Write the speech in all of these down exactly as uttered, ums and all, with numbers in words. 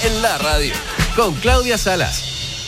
en la radio, con Claudia Salas.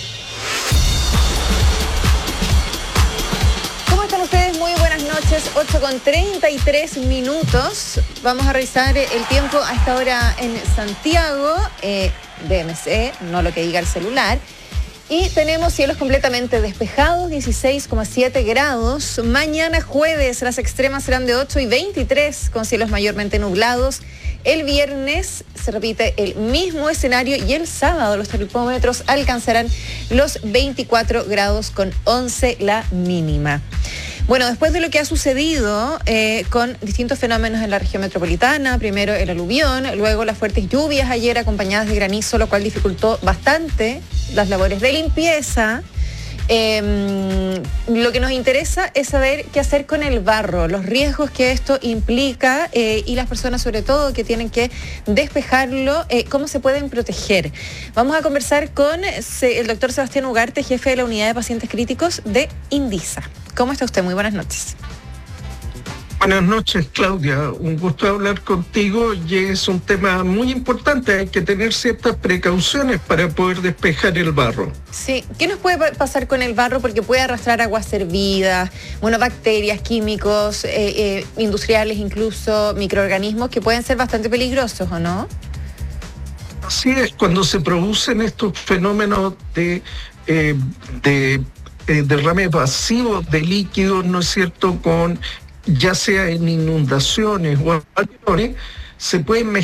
¿Cómo están ustedes? Muy buenas noches, ocho con treinta y tres minutos. Vamos a revisar el tiempo a esta hora en Santiago, eh, D M C, no lo que diga el celular. Y tenemos cielos completamente despejados, dieciséis coma siete grados. Mañana jueves las extremas serán de ocho y veintitrés, con cielos mayormente nublados. El viernes se repite el mismo escenario y el sábado los termómetros alcanzarán los veinticuatro grados con once la mínima. Bueno, después de lo que ha sucedido eh, con distintos fenómenos en la región metropolitana, primero el aluvión, luego las fuertes lluvias ayer acompañadas de granizo, lo cual dificultó bastante las labores de limpieza. Eh, lo que nos interesa es saber qué hacer con el barro, los riesgos que esto implica eh, y las personas sobre todo que tienen que despejarlo, eh, cómo se pueden proteger. Vamos a conversar con el doctor Sebastián Ugarte, jefe de la unidad de pacientes críticos de INDISA. ¿Cómo está usted? Muy buenas noches. Buenas noches, Claudia. Un gusto hablar contigo y es un tema muy importante. Hay que tener ciertas precauciones para poder despejar el barro. Sí. ¿Qué nos puede pasar con el barro? Porque puede arrastrar aguas servidas, bueno, bacterias, químicos, eh, eh, industriales, incluso microorganismos que pueden ser bastante peligrosos, ¿o no? Así es, cuando se producen estos fenómenos de, eh, de eh, derrame masivo de líquidos, ¿no es cierto?, con ya sea en inundaciones o aviones, se pueden